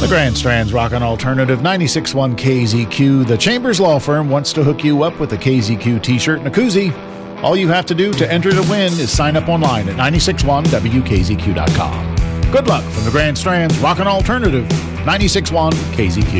the Grand Strand's Rockin' Alternative 96.1 KZQ, the Chambers Law Firm wants to hook you up with a KZQ t-shirt and a koozie. All you have to do to enter to win is sign up online at 961wkzq.com. Good luck from the Grand Strand's Rockin' Alternative 96.1 KZQ.